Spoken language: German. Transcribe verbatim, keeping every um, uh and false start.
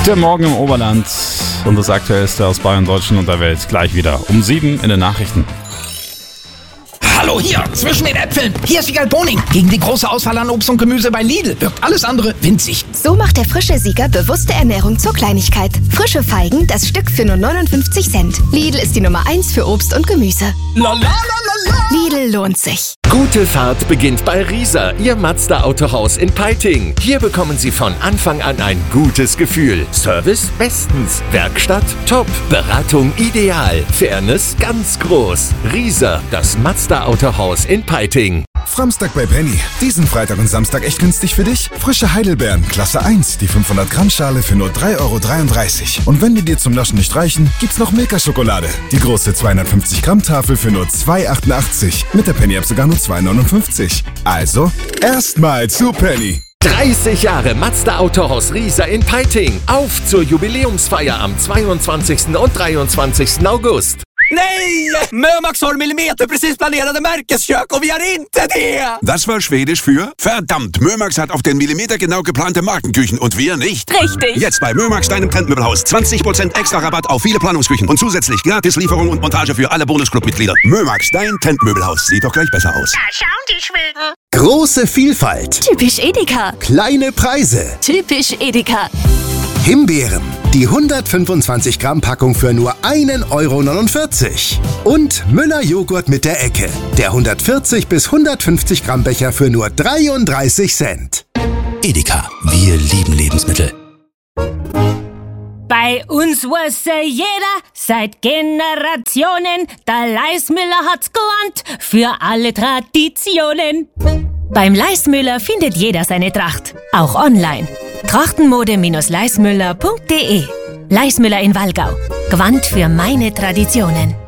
Der Morgen im Oberland und das Aktuellste aus Bayern, Deutschland und der Welt gleich wieder um sieben in den Nachrichten. Hallo, hier, zwischen den Äpfeln. Hier ist Wiegald Boning. Gegen die große Auswahl an Obst und Gemüse bei Lidl wirkt alles andere winzig. So macht der frische Sieger bewusste Ernährung zur Kleinigkeit. Frische Feigen, das Stück für nur neunundfünfzig Cent. Lidl ist die Nummer eins für Obst und Gemüse. La, la, la, la, la. Lidl lohnt sich. Gute Fahrt beginnt bei Rieser, Ihr Mazda Autohaus in Peiting. Hier bekommen Sie von Anfang an ein gutes Gefühl. Service bestens, Werkstatt top, Beratung ideal, Fairness ganz groß. Rieser, das Mazda Autohaus in Peiting. Framstag bei Penny. Diesen Freitag und Samstag echt günstig für dich? Frische Heidelbeeren, Klasse eins, die fünfhundert Gramm Schale für nur drei Euro dreiunddreißig. Und wenn die dir zum Naschen nicht reichen, gibt's noch Milka-Schokolade. Die große zweihundertfünfzig Gramm Tafel für nur zwei Euro achtundachtzig. Mit der Penny-App sogar nur zwei Euro neunundfünfzig. Also, erstmal zu Penny. dreißig Jahre Mazda Autohaus Rieser in Peiting. Auf zur Jubiläumsfeier am zweiundzwanzigsten und dreiundzwanzigsten August. Nej! Mömax har millimeterprecis planerade märkeskök och vi har inte det! Das war Schwedisch für verdammt. Mömax hat auf den Millimeter genau geplante Markenküchen und wir nicht. Richtig. Jetzt bei Mömax, deinem Trendmöbelhaus. zwanzig Prozent extra Rabatt auf viele Planungsküchen und zusätzlich Gratislieferung und Montage für alle Bonusclub-Mitglieder. Mömax, dein Trendmöbelhaus. Sieht doch gleich besser aus. Da schauen die Schweden. Große Vielfalt. Typisch Edeka. Kleine Preise. Typisch Edeka. Himbeeren. Die hundertfünfundzwanzig Gramm Packung für nur ein Euro neunundvierzig. Und Müller Joghurt mit der Ecke. Der hundertvierzig bis hundertfünfzig Gramm Becher für nur dreiunddreißig Cent. Edeka. Wir lieben Lebensmittel. Bei uns wusste jeder seit Generationen, der Leismüller hat's gelernt für alle Traditionen. Beim Leismüller findet jeder seine Tracht, auch online. Trachtenmode Leismüller punkt de. Leismüller in Wallgau. Gewandt für meine Traditionen.